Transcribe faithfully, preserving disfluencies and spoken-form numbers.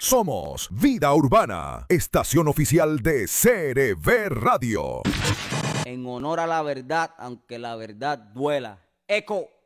Somos Vida Urbana, estación oficial de C R V Radio. En honor a la verdad, aunque la verdad duela. Eco.